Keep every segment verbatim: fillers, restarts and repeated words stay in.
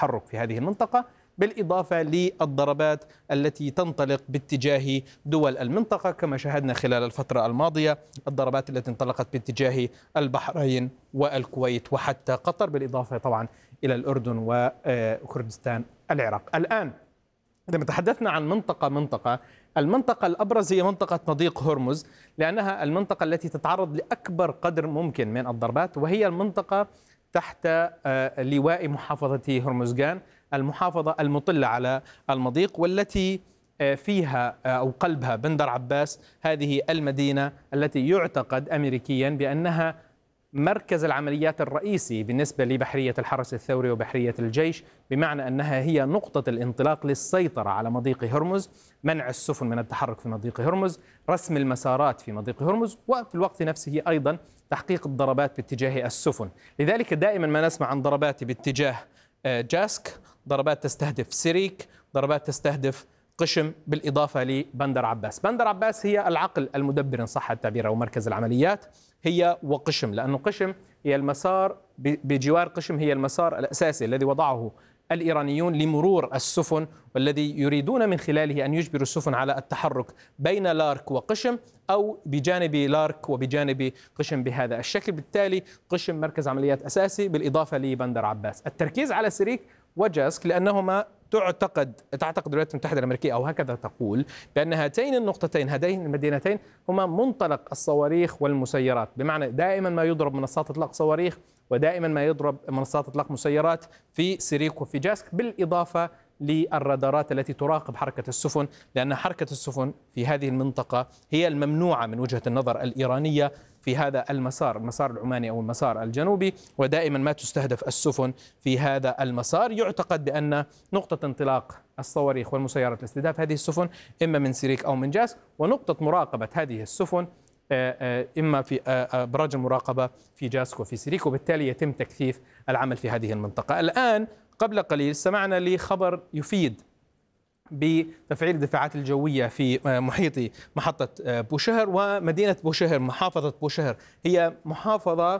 التحرك في هذه المنطقة، بالإضافة للضربات التي تنطلق باتجاه دول المنطقة كما شاهدنا خلال الفترة الماضية، الضربات التي انطلقت باتجاه البحرين والكويت وحتى قطر، بالإضافة طبعا إلى الأردن وكردستان العراق. الآن عندما تحدثنا عن منطقة منطقة المنطقة الأبرز هي منطقة مضيق هرمز، لأنها المنطقة التي تتعرض لأكبر قدر ممكن من الضربات، وهي المنطقة تحت لواء محافظة هرمزغان، المحافظة المطلة على المضيق والتي فيها أو قلبها بندر عباس، هذه المدينة التي يعتقد أمريكيا بأنها مركز العمليات الرئيسي بالنسبة لبحرية الحرس الثوري وبحرية الجيش، بمعنى أنها هي نقطة الانطلاق للسيطرة على مضيق هرمز، منع السفن من التحرك في مضيق هرمز، رسم المسارات في مضيق هرمز، وفي الوقت نفسه أيضا تحقيق الضربات باتجاه السفن. لذلك دائما ما نسمع عن ضربات باتجاه جاسك، ضربات تستهدف سيريك، ضربات تستهدف قشم، بالإضافة لبندر عباس. بندر عباس هي العقل المدبر إن صح التعبير أو مركز العمليات، هي وقشم، لأنه قشم هي المسار، بجوار قشم هي المسار الأساسي الذي وضعه الإيرانيون لمرور السفن، والذي يريدون من خلاله أن يجبروا السفن على التحرك بين لارك وقشم أو بجانب لارك وبجانب قشم بهذا الشكل. بالتالي قشم مركز عمليات أساسي بالإضافة لبندر عباس. التركيز على سيريك وجاسك لأنهما تعتقد تعتقد الولايات المتحدة الأمريكية أو هكذا تقول بأن هاتين النقطتين هاتين المدينتين هما منطلق الصواريخ والمسيرات، بمعنى دائما ما يضرب منصات إطلاق صواريخ ودائما ما يضرب منصات إطلاق مسيرات في سيريك وفي جاسك، بالإضافة للرادارات التي تراقب حركة السفن، لأن حركة السفن في هذه المنطقة هي الممنوعة من وجهة النظر الإيرانية في هذا المسار، المسار العماني أو المسار الجنوبي، ودائما ما تستهدف السفن في هذا المسار. يعتقد بأن نقطة انطلاق الصواريخ والمسيرات لاستهداف هذه السفن إما من سيريك أو من جاسك، ونقطة مراقبة هذه السفن إما في أبراج المراقبة في جاسك وفي سيريك، وبالتالي يتم تكثيف العمل في هذه المنطقة. الآن قبل قليل سمعنا لخبر يفيد بتفعيل الدفاعات الجوية في محيط محطة بوشهر، ومدينة بوشهر محافظة بوشهر هي محافظة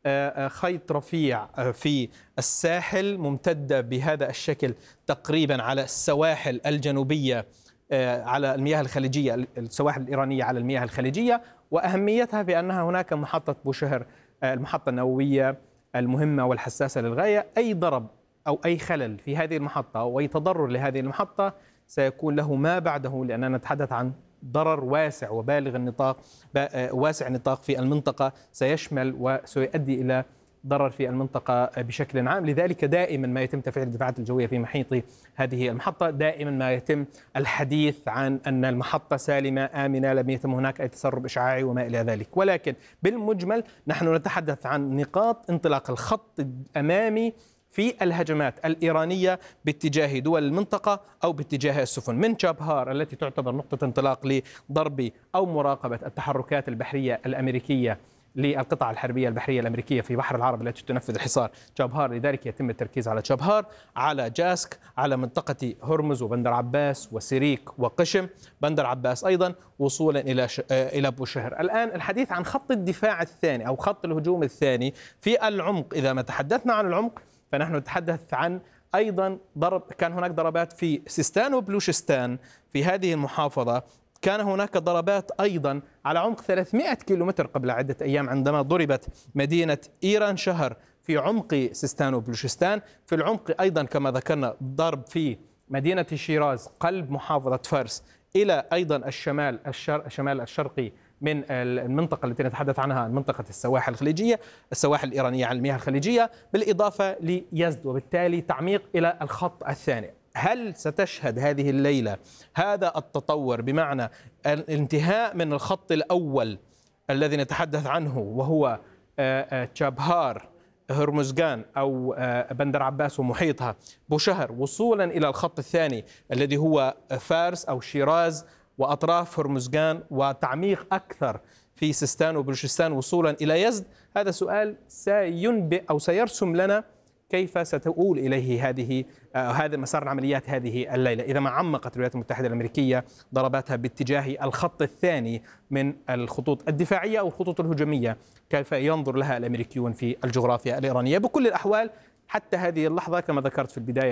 خيط رفيع في الساحل، ممتدة بهذا الشكل تقريبا على السواحل الجنوبية على المياه الخليجية، السواحل الإيرانية على المياه الخليجية، وأهميتها بأنها هناك محطة بوشهر المحطة النووية المهمة والحساسة للغاية. أي ضرب أو أي خلل في هذه المحطة أو أي تضرر لهذه المحطة سيكون له ما بعده، لأننا نتحدث عن ضرر واسع وبالغ النطاق، واسع النطاق في المنطقة، سيشمل وسيؤدي إلى ضرر في المنطقة بشكل عام. لذلك دائما ما يتم تفعيل الدفاعات الجوية في محيط هذه المحطة، دائما ما يتم الحديث عن أن المحطة سالمة آمنة، لم يتم هناك أي تسرب إشعاعي وما إلى ذلك. ولكن بالمجمل نحن نتحدث عن نقاط انطلاق الخط الأمامي في الهجمات الإيرانية باتجاه دول المنطقة أو باتجاه السفن، من شابهار التي تعتبر نقطة انطلاق لضرب أو مراقبة التحركات البحرية الأمريكية للقطع الحربية البحرية الأمريكية في بحر العرب التي تنفذ حصار شابهار. لذلك يتم التركيز على شابهار، على جاسك، على منطقة هرمز وبندر عباس وسيريك وقشم، بندر عباس أيضا وصولا إلى ش... إلى بوشهر. الآن الحديث عن خط الدفاع الثاني أو خط الهجوم الثاني في العمق. إذا ما تحدثنا عن العمق فنحن نتحدث عن أيضا ضرب، كان هناك ضربات في سيستان وبلوشستان في هذه المحافظة، كان هناك ضربات أيضا على عمق ثلاثمئة كيلومتر قبل عدة أيام عندما ضربت مدينة إيران شهر في عمق سيستان وبلوشستان. في العمق أيضا كما ذكرنا ضرب في مدينة شيراز قلب محافظة فارس إلى أيضا الشمال الشر... الشمال الشرقي من المنطقة التي نتحدث عنها منطقة السواحل الخليجية، السواحل الإيرانية على المياه الخليجية، بالإضافة ليزد، وبالتالي تعميق إلى الخط الثاني. هل ستشهد هذه الليلة هذا التطور، بمعنى الانتهاء من الخط الأول الذي نتحدث عنه وهو شابهار هرمزغان أو بندر عباس ومحيطها بوشهر، وصولا إلى الخط الثاني الذي هو فارس أو شيراز وأطراف هرمزغان، وتعميق أكثر في سيستان وبلوشستان وصولا إلى يزد؟ هذا سؤال سينبئ أو سيرسم لنا كيف ستؤول إليه هذه هذا مسار العمليات هذه الليلة، إذا ما عمقت الولايات المتحدة الأمريكية ضرباتها باتجاه الخط الثاني من الخطوط الدفاعية أو الخطوط الهجومية، كيف ينظر لها الأمريكيون في الجغرافيا الإيرانية. بكل الأحوال حتى هذه اللحظة كما ذكرت في البداية